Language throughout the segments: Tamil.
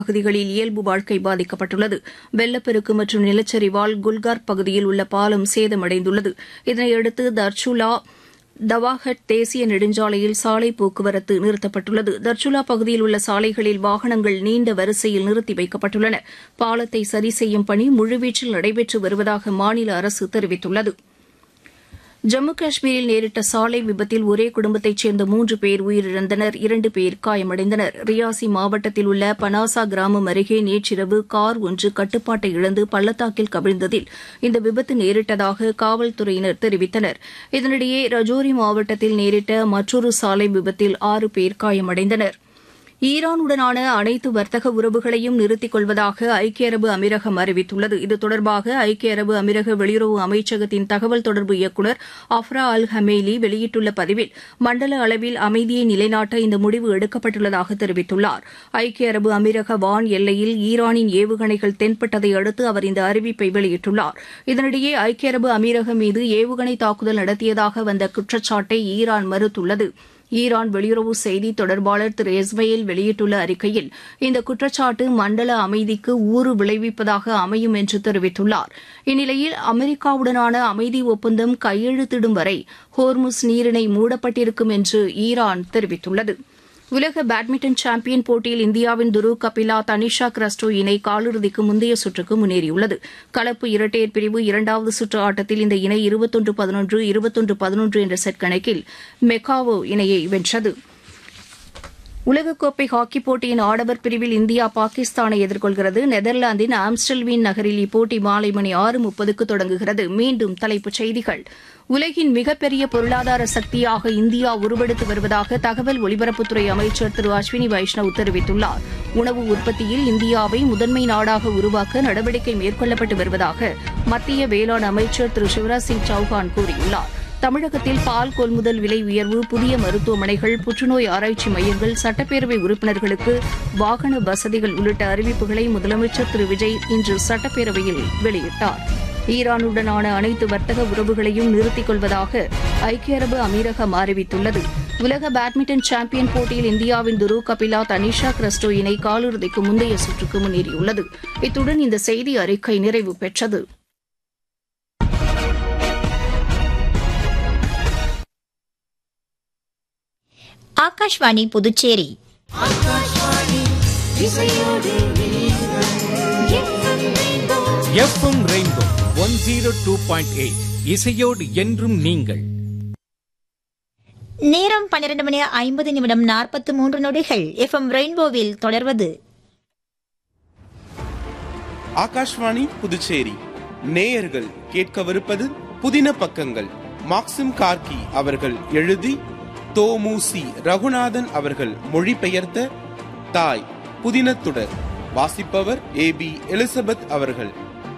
பகுதிகளில் இயல்பு வாழ்க்கை பாதிக்கப்பட்டுள்ளது. வெள்ளப்பெருக்கு மற்றும் நிலச்சரிவால் குல்கார் பகுதியில் உள்ள பாலம் சேதமடைந்துள்ளது. இதனையடுத்து தர்ச்சுலா தவாஹட் தேசிய நெடுஞ்சாலையில் சாலை போக்குவரத்து நிறுத்தப்பட்டுள்ளது. தர்ச்சுலா பகுதியில் உள்ள சாலைகளில் வாகனங்கள் நீண்ட வரிசையில் நிறுத்தி வைக்கப்பட்டுள்ளன. பாலத்தை சரி செய்யும் பணி முழுவீச்சில் நடைபெற்று வருவதாக மாநில அரசு தெரிவித்துள்ளது. ஜம்மு காஷ்மீரில் நேரிட்ட சாலை விபத்தில் ஒரே குடும்பத்தைச் சேர்ந்த 3 பேர் உயிரிழந்தனர், 2 பேர் காயமடைந்தனர். ரியாசி மாவட்டத்தில் உள்ள பனாசா கிராமம் அருகே நேற்றிரவு கார் ஒன்று கட்டுப்பாட்டை இழந்து பள்ளத்தாக்கில் கவிழ்ந்ததில் இந்த விபத்து நேரிட்டதாக காவல்துறையினர் தெரிவித்தனர். இதனிடையே ரஜோரி மாவட்டத்தில் நேரிட்ட மற்றொரு சாலை விபத்தில் 6 பேர் காயமடைந்தனர். ஈரானுடனான அனைத்து வர்த்தக உறவுகளையும் நிறுத்திக் கொள்வதாக ஐக்கிய அரபு அமீரகம் அறிவித்துள்ளது. இது தொடர்பாக ஐக்கிய அரபு அமீரக வெளியுறவு அமைச்சகத்தின் தகவல் தொடர்பு இயக்குநர் அஃப்ரா அல் ஹமேலி வெளியிட்டுள்ள பதிவில் மண்டல அளவில் அமைதியை நிலைநாட்ட இந்த முடிவு எடுக்கப்பட்டுள்ளதாக தெரிவித்துள்ளார். ஐக்கிய அரபு அமீரக வான் எல்லையில் ஈரானின் ஏவுகணைகள் தென்பட்டதை அடுத்து அவர் இந்த அறிவிப்பை வெளியிட்டுள்ளார். இதனிடையே ஐக்கிய அரபு அமீரகம் மீது ஏவுகணை தாக்குதல் நடத்தியதாக வந்த குற்றச்சாட்டை ஈரான் மறுத்துள்ளது. ஈரான் வெளியுறவு செய்தி தொடர்பாளர் திரு இஸ்மாயில் வெளியிட்டுள்ள அறிக்கையில் இந்த குற்றச்சாட்டு மண்டல அமைதிக்கு ஊறு விளைவிப்பதாக அமையும் என்று தெரிவித்துள்ளார். இந்நிலையில் அமெரிக்காவுடனான அமைதி ஒப்பந்தம் கையெழுத்திடும் வரை ஹோர்முஸ் நீரிணை மூடப்பட்டிருக்கும் என்று ஈரான் தெரிவித்துள்ளது. உலக பேட்மிண்டன் சாம்பியன் போட்டியில் இந்தியாவின் துருவ் கபிலா தனிஷா கிறிஸ்டோ இணை காலிறுதிக்கு முந்தைய சுற்றுக்கு முன்னேறியுள்ளது. கலப்பு இரட்டையர் பிரிவு 2வது சுற்று ஆட்டத்தில் இந்த இணை 21-11, 21-11 என்ற செட் கணக்கில் மெக்காவோ இணையை வென்றது. உலகக்கோப்பை ஹாக்கிப் போட்டியின் ஆடவர் பிரிவில் இந்தியா பாகிஸ்தானை எதிர்கொள்கிறது. நெதர்லாந்தின் ஆம்ஸ்டல்வீன் நகரில் இப்போட்டி மாலை மணி 6:30க்கு தொடங்குகிறது. மீண்டும் தலைப்புச் செய்திகள். உலகின் மிகப்பெரிய பொருளாதார சக்தியாக இந்தியா உருவெடுத்து வருவதாக தகவல் ஒலிபரப்புத்துறை அமைச்சர் திரு அஸ்வினி வைஷ்ணவ் தெரிவித்துள்ளார். உணவு உற்பத்தியில் இந்தியாவை முதன்மை நாடாக உருவாக்க நடவடிக்கை மேற்கொள்ளப்பட்டு வருவதாக மத்திய வேளாண் அமைச்சர் திரு சிவராஜ் சிங் சௌஹான் கூறியுள்ளார். தமிழகத்தில் பால் கொள்முதல் விலை உயர்வு, புதிய மருத்துவமனைகள், புற்றுநோய் ஆராய்ச்சி மையங்கள், சட்டப்பேரவை உறுப்பினர்களுக்கு வாகன வசதிகள் உள்ளிட்ட அறிவிப்புகளை முதலமைச்சர் திரு விஜய் இன்று சட்டப்பேரவையில் வெளியிட்டார். ஈரானுடனான அனைத்து வர்த்தக உறவுகளையும் நிறுத்திக் கொள்வதாக ஐக்கிய அரபு அமீரகம் அறிவித்துள்ளது. உலக பேட்மிண்டன் சாம்பியன் போட்டியில் இந்தியாவின் துருவ் கபிலா தனிஷா கிறிஸ்டோ இணை காலிறுதிக்கு முந்தைய சுற்றுக்கு முன்னேறியுள்ளது. இத்துடன் இந்த செய்தி அறிக்கை நிறைவு பெற்றது. ஆகாஷ்வாணி புதுச்சேரி எஃப்எம் ரெயின்போ 102.8 இசையோடு என்றும் நீங்கள். நேரம் 12:50 எஃப்எம் ரெயின்போவில் தொடர்வது ஆகாஷ்வாணி புதுச்சேரி. நேயர்கள் கேட்கவிருப்பது புதின பக்கங்கள். மாக்சிம் கார்கி அவர்கள் எழுதி தோமுசி ரகுநாதன் அவர்கள் மொழிபெயர்த்த தாய் புதினத்துடர். வாசிப்பவர் ஏபி எலிசபெத் அவர்கள்.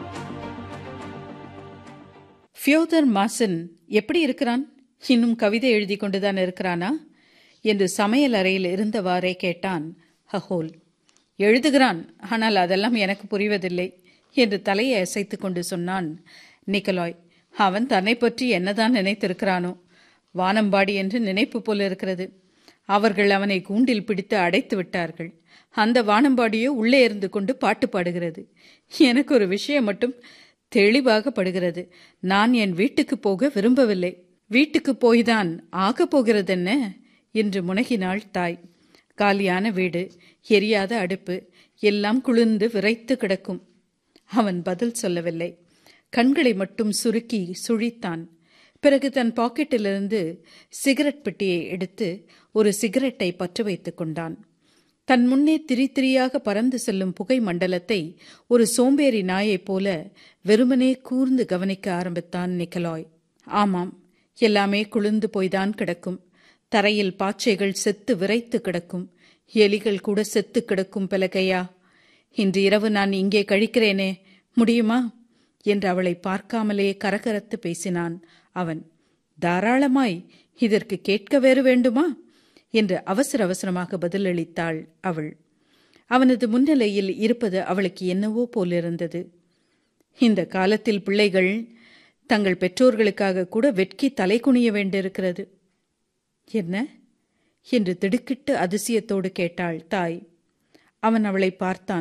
ஃபியோதர் மாசன் எப்படி இருக்கிறான்? இன்னும் கவிதை எழுதி கொண்டுதான் இருக்கிறானா என்று சமையல் அறையில் இருந்தவாறே கேட்டான் ஹஹோல். எழுதுகிறான், ஆனால் அதெல்லாம் எனக்கு புரிவதில்லை என்று தலையை அசைத்து கொண்டு சொன்னான் நிக்கலாய். அவன் தன்னை பற்றி என்னதான் நினைத்திருக்கிறானோ? வானம்பாடி என்று நினைப்பு போல இருக்கிறது. அவர்கள் அவனை கூண்டில் பிடித்து அடைத்து விட்டார்கள். அந்த வானம்பாடியோ உள்ளே இருந்து கொண்டு பாட்டு பாடுகிறது. எனக்கு ஒரு விஷயம் மட்டும் தெளிவாக படுகிறது. நான் என் வீட்டுக்கு போக விரும்பவில்லை. வீட்டுக்கு போய்தான் ஆகப் போகிறதென்ன என்று முனகினாள் தாய். காலியான வீடு, எரியாத அடுப்பு, எல்லாம் குளிர்ந்து விரைத்து கிடக்கும். அவன் பதில் சொல்லவில்லை. கண்களை மட்டும் சுருக்கி சுழித்தான். பிறகு தன் பாக்கெட்டிலிருந்து சிகரெட் பெட்டியை எடுத்து ஒரு சிகரெட்டை பற்ற வைத்துக் கொண்டான். தன் முன்னே திரியாக பறந்து செல்லும் புகை மண்டலத்தை ஒரு சோம்பேறி நாயைப் போல வெறுமனே கூர்ந்து கவனிக்க ஆரம்பித்தான் நிக்கலாய். ஆமாம், எல்லாமே குளிர்ந்து போய்தான் கிடக்கும். தரையில் பாச்சைகள் செத்து விரைத்து கிடக்கும். எலிகள் கூட செத்து கிடக்கும். பலகையா, இன்று இரவு நான் இங்கே கழிக்கிறேனே, முடியுமா என்று அவளை பார்க்காமலே கரகரத்து பேசினான் அவன். தாராளமாய், இதற்கு கேட்க வேறு வேண்டுமா என்று அவசர அவசரமாக பதிலளித்தாள் அவள். அவனது முன்னிலையில் இருப்பது அவளுக்கு என்னவோ போலிருந்தது. இந்த காலத்தில் பிள்ளைகள் தங்கள் பெற்றோர்களுக்காக கூட வெட்கி தலை குனிய வேண்டியிருக்கிறது. என்ன என்று திடுக்கிட்டு அதிசயத்தோடு கேட்டாள் தாய். அவன் அவளை பார்த்தான்.